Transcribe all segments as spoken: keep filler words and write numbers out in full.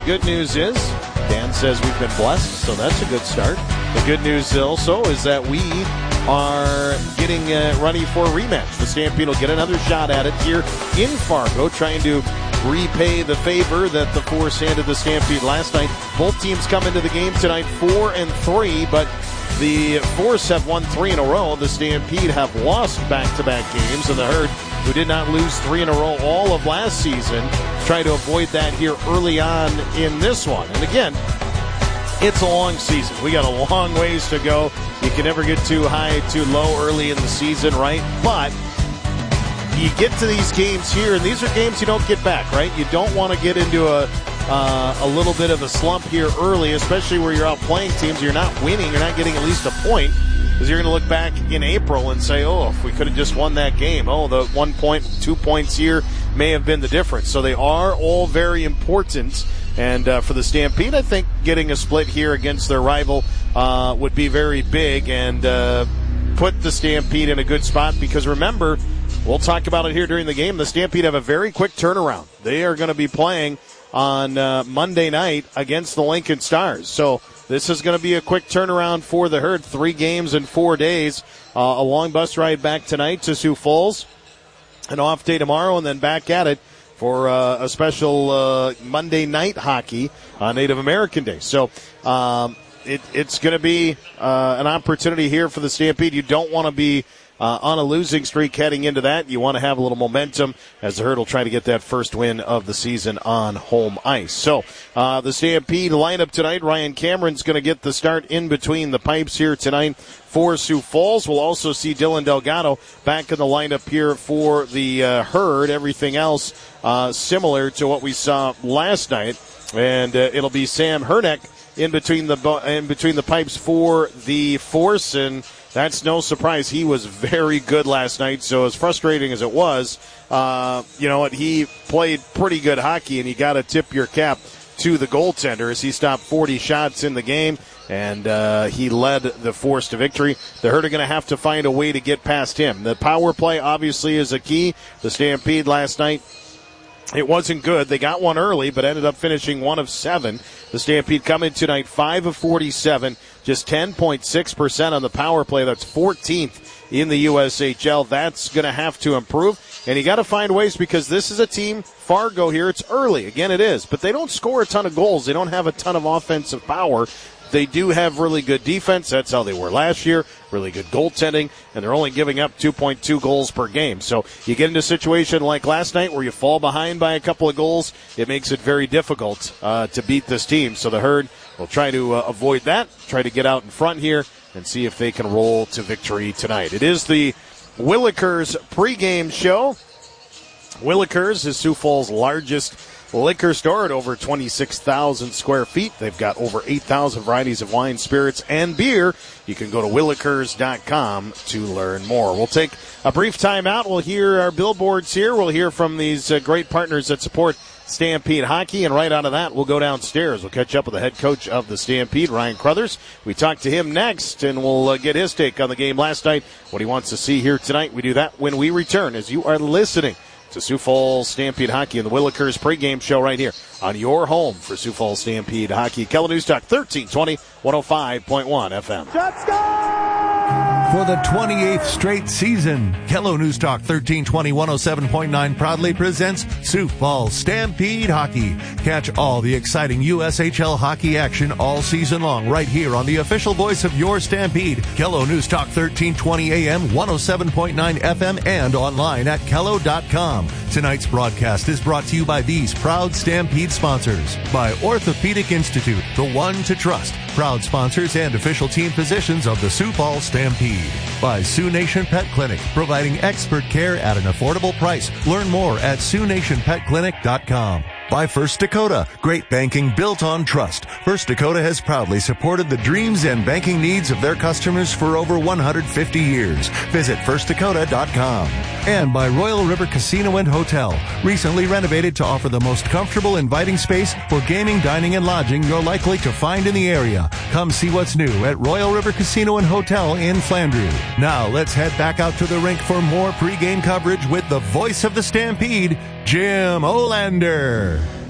good news is, Dan says we've been blessed, so that's a good start. The good news also is that we are getting uh, ready for a rematch. The Stampede will get another shot at it here in Fargo, trying to repay the favor that the Force handed the Stampede last night. Both teams come into the game tonight four and three, but the Force have won three in a row. The Stampede have lost back-to-back games, and the Herd, who did not lose three in a row all of last season, try to avoid that here early on in this one. And again, it's a long season. We got a long ways to go. You can never get too high, too low early in the season, right? But you get to these games here, and these are games you don't get back, right? You don't want to get into a uh, a little bit of a slump here early, especially where you're out playing teams. You're not winning. You're not getting at least a point, because you're going to look back in April and say, oh, if we could have just won that game. Oh, the one point, two points here may have been the difference. So they are all very important. And uh, for the Stampede, I think getting a split here against their rival uh, would be very big and uh, put the Stampede in a good spot, because remember, we'll talk about it here during the game, the Stampede have a very quick turnaround. They are going to be playing on uh, Monday night against the Lincoln Stars. So this is going to be a quick turnaround for the Herd. Three games in four days. Uh, a long bus ride back tonight to Sioux Falls, an off day tomorrow, and then back at it for uh, a special uh, Monday night hockey on Native American Day. So um, it, it's going to be uh, an opportunity here for the Stampede. You don't want to be uh, on a losing streak heading into that. You want to have a little momentum as the Herd will try to get that first win of the season on home ice. So uh, the Stampede lineup tonight, Ryan Cameron's going to get the start in between the pipes here tonight for Sioux Falls. We'll also see Dylan Delgado back in the lineup here for the uh, Herd. Everything else uh, similar to what we saw last night, and uh, it'll be Sam Herneck in between the in between the pipes for the Force, and that's no surprise. He was very good last night. So as frustrating as it was, uh, you know what, he played pretty good hockey, and you got to tip your cap to the goaltender as he stopped forty shots in the game, and uh, he led the Force to victory. The Herd are going to have to find a way to get past him. The power play obviously is a key. The Stampede last night, it wasn't good. They got one early, but ended up finishing one of seven. The Stampede come in tonight five of forty-seven, just ten point six percent on the power play. That's fourteenth in the U S H L. That's going to have to improve. And you got to find ways, because this is a team, Fargo here, it's early. Again, it is. But they don't score a ton of goals. They don't have a ton of offensive power. They do have really good defense. That's how they were last year. Really good goaltending. And they're only giving up two point two goals per game. So you get into a situation like last night where you fall behind by a couple of goals. It makes it very difficult uh, to beat this team. So the Herd will try to uh, avoid that, try to get out in front here, and see if they can roll to victory tonight. It is the Willikers pregame show. Willikers is Sioux Falls' largest liquor store at over twenty-six thousand square feet. They've got over eight thousand varieties of wine, spirits, and beer. You can go to willikers dot com to learn more. We'll take a brief time out. We'll hear our billboards here. We'll hear from these uh, great partners that support Stampede Hockey, and right out of that, we'll go downstairs. We'll catch up with the head coach of the Stampede, Ryan Crothers. We talk to him next, and we'll uh, get his take on the game last night, what he wants to see here tonight. We do that when we return, as you are listening to Sioux Falls Stampede Hockey and the Willikers pregame show right here on your home for Sioux Falls Stampede Hockey. Kelo News Talk thirteen twenty, one oh five point one F M. Let's go! For the twenty-eighth straight season, Kelo News Talk thirteen twenty, one oh seven point nine proudly presents Sioux Falls Stampede Hockey. Catch all the exciting U S H L hockey action all season long right here on the official voice of your Stampede. Kelo News Talk thirteen twenty A M, one oh seven point nine F M, and online at kelo dot com. Tonight's broadcast is brought to you by these proud Stampede sponsors. By Orthopedic Institute, the one to trust. Proud sponsors and official team physicians of the Sioux Falls Stampede. By Sioux Nation Pet Clinic, providing expert care at an affordable price. Learn more at sioux nation pet clinic dot com. By First Dakota, great banking built on trust. First Dakota has proudly supported the dreams and banking needs of their customers for over one hundred fifty years. Visit first dakota dot com. And by Royal River Casino and Hotel, recently renovated to offer the most comfortable, inviting space for gaming, dining, and lodging you're likely to find in the area. Come see what's new at Royal River Casino and Hotel in Flandreau. Now let's head back out to the rink for more pregame coverage with the voice of the Stampede, Jim Olander.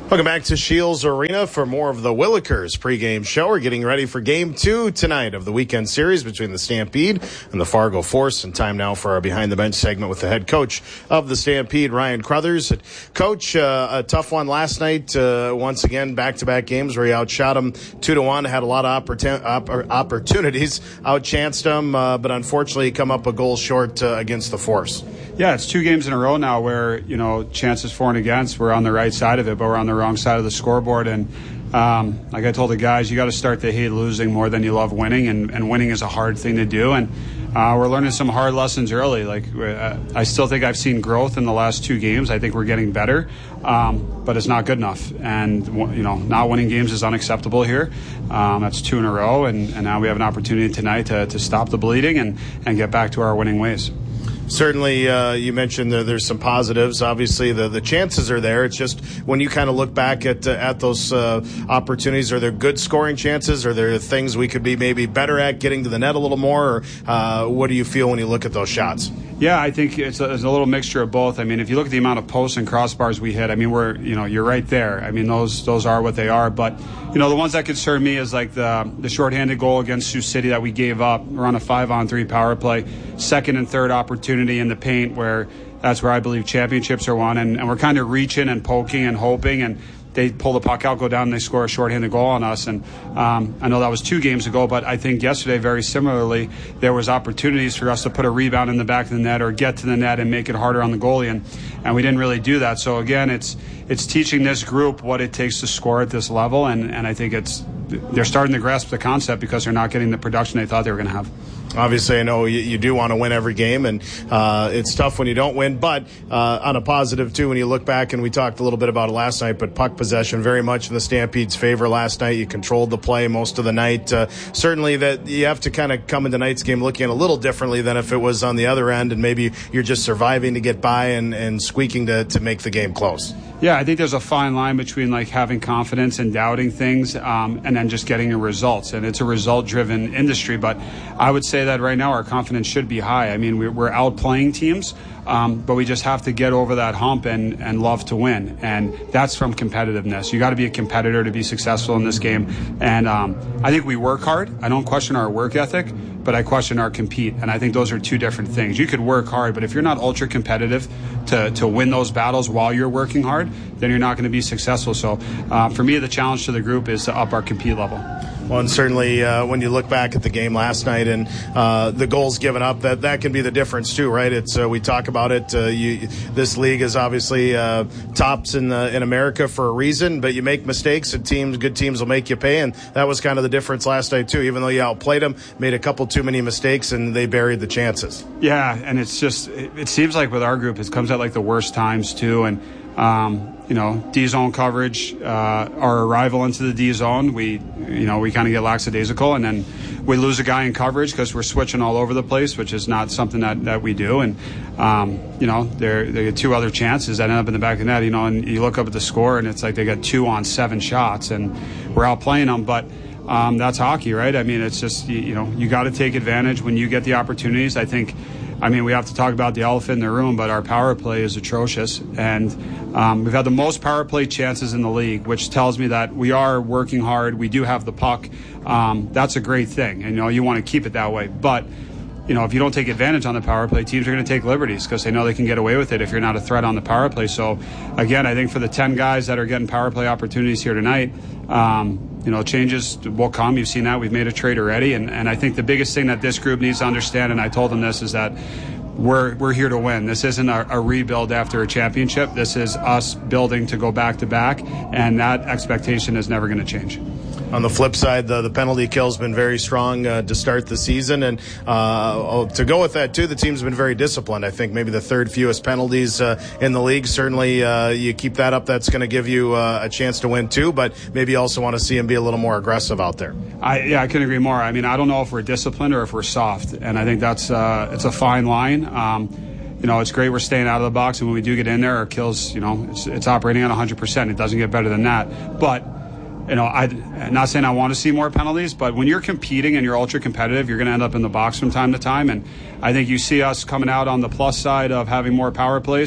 Welcome back to Shields Arena for more of the Willikers pregame show. We're getting ready for game two tonight of the weekend series between the Stampede and the Fargo Force. And time now for our Behind the Bench segment with the head coach of the Stampede, Ryan Crothers. Coach, uh, a tough one last night. Uh, once again, back-to-back games where he outshot them two to one. Had a lot of opportun- opp- opportunities, outchanced them, uh, but unfortunately come up a goal short uh, against the Force. Yeah, it's two games in a row now where, you know, chances for and against, we're on the right side of it, but we're on the wrong side of the scoreboard. And um, like I told the guys, you got to start to hate losing more than you love winning, and, and winning is a hard thing to do. And uh, we're learning some hard lessons early. Like uh, I still think I've seen growth in the last two games. I think we're getting better, um, but it's not good enough. And, you know, not winning games is unacceptable here. Um, that's two in a row, and, and now we have an opportunity tonight to, to stop the bleeding and, and get back to our winning ways. Certainly, uh, you mentioned that there's some positives. Obviously, the, the chances are there. It's just when you kind of look back at uh, at those uh, opportunities, are there good scoring chances? Are there things we could be maybe better at getting to the net a little more? Or uh, what do you feel when you look at those shots? Yeah, I think it's a, it's a little mixture of both. I mean, if you look at the amount of posts and crossbars we hit, I mean, we're, you know, you're right there. I mean, those those are what they are. But, you know, the ones that concern me is like the the shorthanded goal against Sioux City that we gave up. We're on a five-on-three power play, second and third opportunity in the paint where that's where I believe championships are won. And, and we're kind of reaching and poking and hoping, and they pull the puck out, go down, and they score a shorthanded goal on us. And um, I know that was two games ago, but I think yesterday, very similarly, there was opportunities for us to put a rebound in the back of the net or get to the net and make it harder on the goalie, and, and we didn't really do that. So, again, it's it's teaching this group what it takes to score at this level, and, and I think it's they're starting to grasp the concept because they're not getting the production they thought they were going to have. Obviously, I know you, you do want to win every game, and uh, it's tough when you don't win. But uh, on a positive, too, when you look back, and we talked a little bit about it last night, but puck possession very much in the Stampede's favor last night. You controlled the play most of the night. Uh, certainly that you have to kind of come into tonight's game looking at it a little differently than if it was on the other end, and maybe you're just surviving to get by and, and squeaking to, to make the game close. Yeah, I think there's a fine line between like having confidence and doubting things, um, and then just getting the results. And it's a result-driven industry, but I would say that right now our confidence should be high. I mean, we're, we're outplaying teams, um, but we just have to get over that hump and, and love to win. And that's from competitiveness. You got to be a competitor to be successful in this game. And um, I think we work hard. I don't question our work ethic, but I question our compete. And I think those are two different things. You could work hard, but if you're not ultra competitive to, to win those battles while you're working hard, then you're not going to be successful. So uh, for me, the challenge to the group is to up our compete level. Well, and certainly uh, when you look back at the game last night and uh, the goals given up, that, that can be the difference too, right? It's uh, we talk about it. Uh, you, this league is obviously uh, tops in the, in America for a reason, but you make mistakes, and teams, good teams will make you pay, and that was kind of the difference last night too. Even though you outplayed them, made a couple too many mistakes, and they buried the chances. Yeah, and it's just it, it seems like with our group, it comes at like the worst times too, and. Um, you know, D-zone coverage, uh, our arrival into the D-zone, we, you know, we kind of get lackadaisical, and then we lose a guy in coverage because we're switching all over the place, which is not something that, that we do. And, um, you know, there they get two other chances that end up in the back of the net, you know, and you look up at the score, and it's like they got two on seven shots, and we're outplaying them. But um, that's hockey, right? I mean, it's just, you, you know, you got to take advantage when you get the opportunities. I think I mean, we have to talk about the elephant in the room, but our power play is atrocious. And um, we've had the most power play chances in the league, which tells me that we are working hard. We do have the puck. Um, that's a great thing. And, you know, you want to keep it that way. But, you know, if you don't take advantage on the power play, teams are going to take liberties because they know they can get away with it if you're not a threat on the power play. So, again, I think for the ten guys that are getting power play opportunities here tonight, um, you know, changes will come. You've seen that. We've made a trade already. And, and I think the biggest thing that this group needs to understand, and I told them this, is that we're we're here to win. This isn't a, a rebuild after a championship. This is us building to go back to back, and that expectation is never going to change. On the flip side, the, the penalty kill's been very strong uh, to start the season, and uh, to go with that too, the team's been very disciplined. I think maybe the third fewest penalties uh, in the league. Certainly, uh, you keep that up, that's going to give you uh, a chance to win too. But maybe you also want to see them be a little more aggressive out there. I, yeah, I couldn't agree more. I mean, I don't know if we're disciplined or if we're soft, and I think that's uh, it's a fine line. Um, You know, it's great we're staying out of the box, and when we do get in there, our kills, you know, it's, it's operating at one hundred percent. It doesn't get better than that. But, you know, I'm not saying I want to see more penalties, but when you're competing and you're ultra competitive, you're going to end up in the box from time to time. And I think you see us coming out on the plus side of having more power plays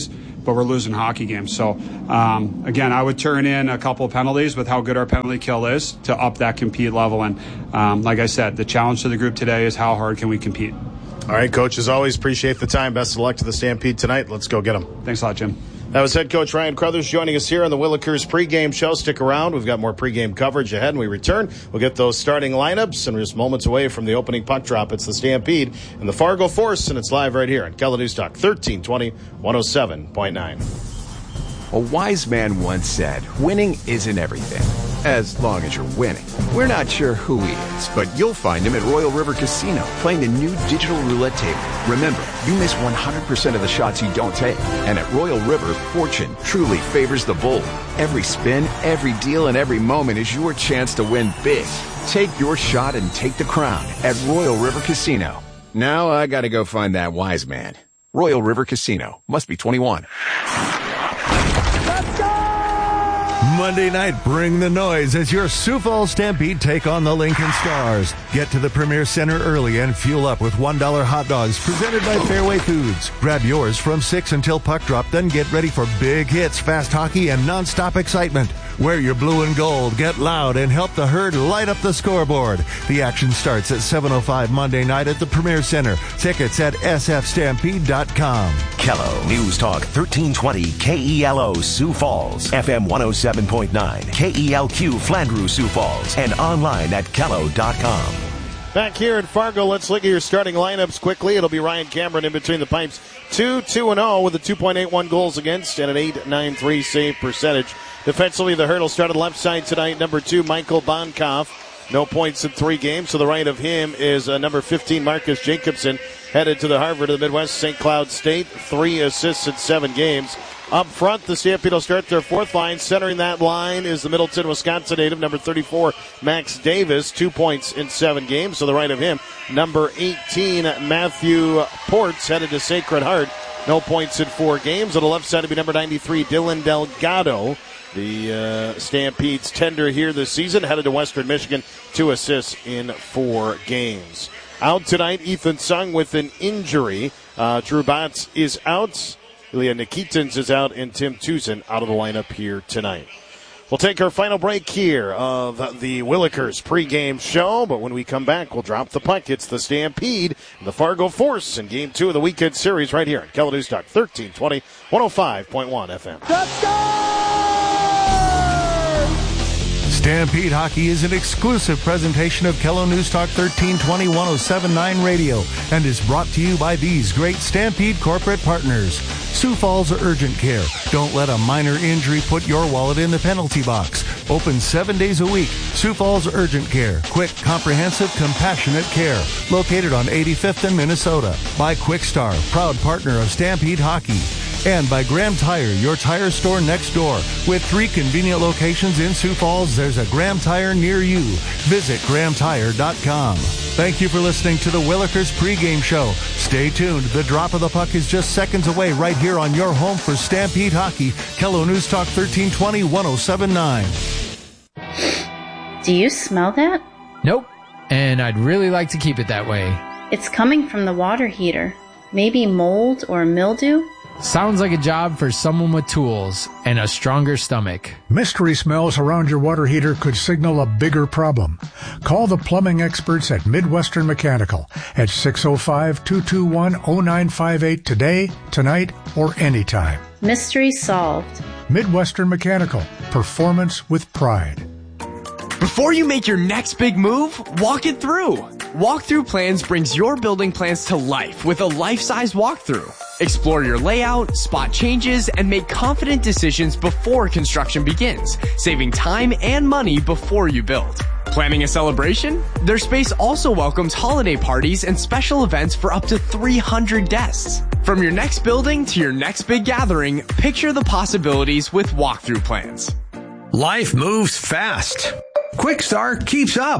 but we're losing hockey games. So, um, again, I would turn in a couple of penalties with how good our penalty kill is to up that compete level. And um, like I said, the challenge to the group today is how hard can we compete. All right, Coach, as always, appreciate the time. Best of luck to the Stampede tonight. Let's go get them. Thanks a lot, Jim. That was head coach Ryan Crothers joining us here on the Willikers pregame show. Stick around. We've got more pregame coverage ahead. When we return, we'll get those starting lineups, and we're just moments away from the opening puck drop. It's the Stampede and the Fargo Force, and it's live right here on Kellen News Talk thirteen twenty, one oh seven point nine. A wise man once said, winning isn't everything, as long as you're winning. We're not sure who he is, but you'll find him at Royal River Casino, playing the new digital roulette table. Remember, you miss one hundred percent of the shots you don't take. And at Royal River, fortune truly favors the bold. Every spin, every deal, and every moment is your chance to win big. Take your shot and take the crown at Royal River Casino. Now I gotta go find that wise man. Royal River Casino. Must be twenty-one. Monday night, bring the noise as your Sioux Falls Stampede take on the Lincoln Stars. Get to the Premier Center early and fuel up with one dollar hot dogs presented by Fairway Foods. Grab yours from six until puck drop, then get ready for big hits, fast hockey, and nonstop excitement. Wear your blue and gold, get loud, and help the herd light up the scoreboard. The action starts at seven oh five Monday night at the Premier Center. Tickets at s f stampede dot com. Kello News Talk thirteen twenty K E L O Sioux Falls, F M one oh seven point nine, K E L Q Flandreau Sioux Falls, and online at kello dot com. Back here in Fargo, let's look at your starting lineups quickly. It'll be Ryan Cameron in between the pipes. two two and oh with a two point eight one goals against and an eight ninety-three save percentage. Defensively, the hurdle started left side tonight. Number two, Michael Bonkoff. No points in three games. To the right of him is uh, number fifteen, Marcus Jacobson, headed to the Harvard of the Midwest, Saint Cloud State. Three assists in seven games. Up front, the Stampede will start their fourth line. Centering that line is the Middleton, Wisconsin native, number thirty-four, Max Davis. Two points in seven games. To the right of him, number eighteen, Matthew Ports, headed to Sacred Heart. No points in four games. On the left side will be number ninety-three, Dylan Delgado. The uh, Stampede's tender here this season, headed to Western Michigan. Two assists in four games. Out tonight, Ethan Sung with an injury. Uh, Drew Batts is out. Ilya Nikitins is out, and Tim Tuzin out of the lineup here tonight. We'll take our final break here of the Willikers pregame show, but when we come back, we'll drop the puck. It's the Stampede and the Fargo Force in Game two of the weekend series right here on Kello News Talk thirteen twenty, one oh five point one F M. Stampede Hockey is an exclusive presentation of Kello News Talk thirteen twenty, one oh seven point nine Radio and is brought to you by these great Stampede corporate partners. Sioux Falls Urgent Care. Don't let a minor injury put your wallet in the penalty box. Open seven days a week. Sioux Falls Urgent Care. Quick, comprehensive, compassionate care. Located on eighty-fifth in Minnesota. By Quickstar, proud partner of Stampede Hockey. And by Graham Tire, your tire store next door. With three convenient locations in Sioux Falls, there's a Graham Tire near you. Visit graham tire dot com. Thank you for listening to the Willikers pregame show. Stay tuned. The drop of the puck is just seconds away right here on your home for Stampede Hockey. Kello News Talk thirteen twenty, one oh seven point nine. Do you smell that? Nope. And I'd really like to keep it that way. It's coming from the water heater. Maybe mold or mildew? Sounds like a job for someone with tools and a stronger stomach. Mystery smells around your water heater could signal a bigger problem. Call the plumbing experts at Midwestern Mechanical at six oh five, two two one, oh nine five eight today, tonight, or anytime. Mystery solved. Midwestern Mechanical. Performance with pride. Before you make your next big move, walk it through. Walkthrough Plans brings your building plans to life with a life-size walkthrough. Explore your layout, spot changes, and make confident decisions before construction begins, saving time and money before you build. Planning a celebration? Their space also welcomes holiday parties and special events for up to three hundred guests. From your next building to your next big gathering, picture the possibilities with Walkthrough Plans. Life moves fast. Quickstar keeps up.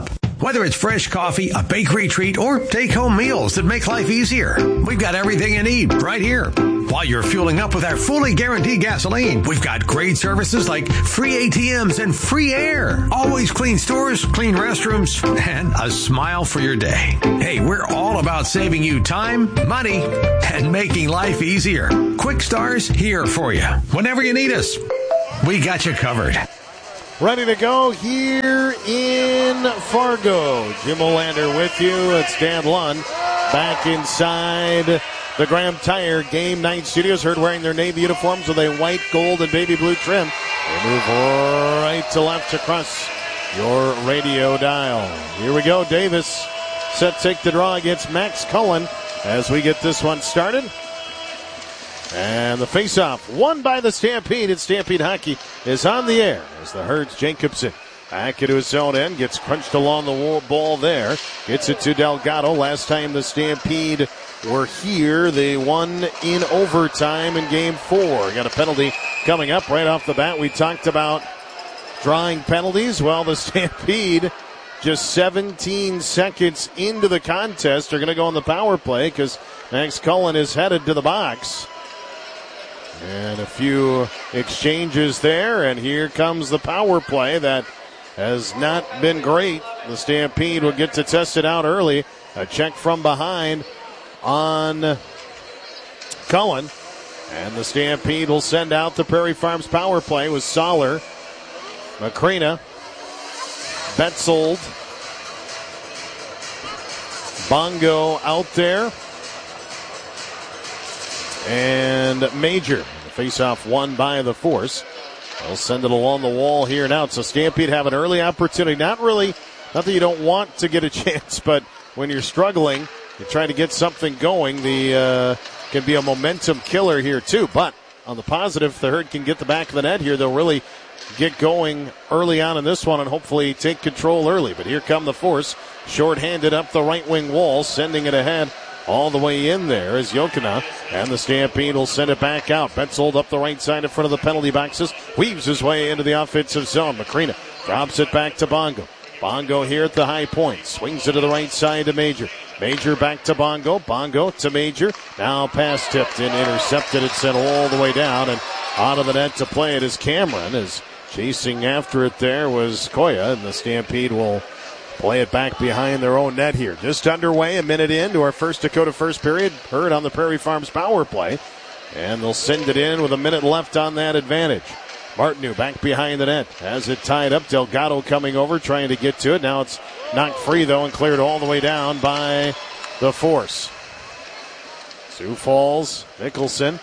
Whether it's fresh coffee, a bakery treat, or take-home meals that make life easier, we've got everything you need right here. While you're fueling up with our fully guaranteed gasoline, we've got great services like free A T Ms and free air, always clean stores, clean restrooms, and a smile for your day. Hey, we're all about saving you time, money, and making life easier. Quick Star's here for you. Whenever you need us, we got you covered. Ready to go here in Fargo. Jim Olander with you. It's Dan Lund back inside the Graham Tire Game Night Studios. Heard wearing their Navy uniforms with a white, gold, and baby blue trim. They move right to left across your radio dial. Here we go. Davis set to take the draw against Max Cullen as we get this one started. And the faceoff won by the Stampede. And Stampede Hockey is on the air as the Herds Jacobson back into his own end. Gets crunched along the ball there. Gets it to Delgado. Last time the Stampede were here, they won in overtime in game four. Got a penalty coming up right off the bat. We talked about drawing penalties. Well, the Stampede, just seventeen seconds into the contest, are going to go on the power play because Max Cullen is headed to the box. And a few exchanges there, and here comes the power play that has not been great. The Stampede will get to test it out early. A check from behind on Cullen. And the Stampede will send out the Prairie Farms power play with Soller, Macrina, Betzold, Bongo out there, and Major. Face-off won by the Force. They'll send it along the wall here now. So Stampede have an early opportunity. Not really, not that you don't want to get a chance, but when you're struggling, you try to get something going. The uh, can be a momentum killer here too. But on the positive, if the Herd can get the back of the net here, they'll really get going early on in this one and hopefully take control early. But here come the Force, short-handed up the right wing wall, sending it ahead. All the way in there is Jokina, and the Stampede will send it back out. Betzold up the right side in front of the penalty boxes, weaves his way into the offensive zone. Macrina drops it back to Bongo. Bongo here at the high point, swings it to the right side to Major. Major back to Bongo, Bongo to Major. Now pass tipped and intercepted. It sent all the way down and out of the net to play it is Cameron. As chasing after it there was Koya, and the Stampede will play it back behind their own net here. Just underway, a minute into our first Dakota first period. Herd on the Prairie Farms power play. And they'll send it in with a minute left on that advantage. Martineau back behind the net. Has it tied up. Delgado coming over, trying to get to it. Now it's knocked free, though, and cleared all the way down by the Force. Sioux Falls, Nicholson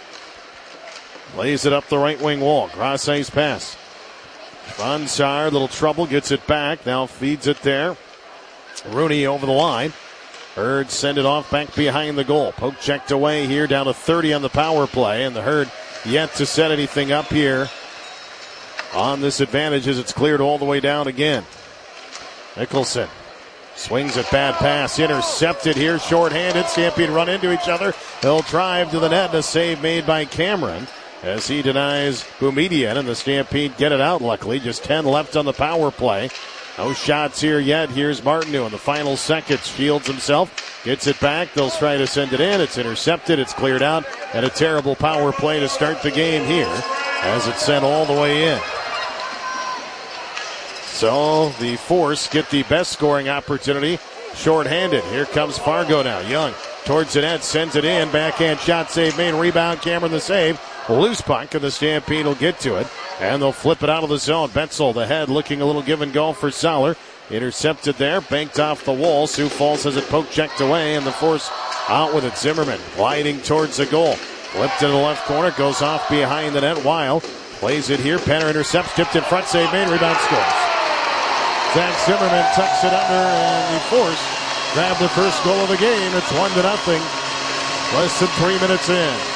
lays it up the right wing wall. Cross ice pass. Bonsar, little trouble, gets it back. Now feeds it there. Rooney over the line. Herd send it off back behind the goal. Poke checked away here, down to thirty on the power play. And the Herd yet to set anything up here on this advantage as it's cleared all the way down again. Nicholson swings a bad pass. Intercepted here, shorthanded. Stampede run into each other. They'll drive to the net. And a save made by Cameron as he denies Boumediene, and the Stampede get it out luckily. Just ten left on the power play. No shots here yet. Here's Martineau in the final seconds. Shields himself. Gets it back. They'll try to send it in. It's intercepted. It's cleared out. And a terrible power play to start the game here as it's sent all the way in. So the Force get the best scoring opportunity shorthanded. Here comes Fargo now. Young towards the net. Sends it in. Backhand shot save made. Rebound. Cameron the save. Loose puck, and the Stampede will get to it. And they'll flip it out of the zone. Betzold ahead, looking a little give and go for Soller. Intercepted there, banked off the wall. Sioux Falls has it poke checked away, and the Force out with it. Zimmerman gliding towards the goal. Flipped to the left corner, goes off behind the net. Weil plays it here. Penner intercepts, tipped in front, save made, rebound scores. Zach Zimmerman tucks it under, and the Force grab the first goal of the game. It's one to nothing. Less than three minutes in.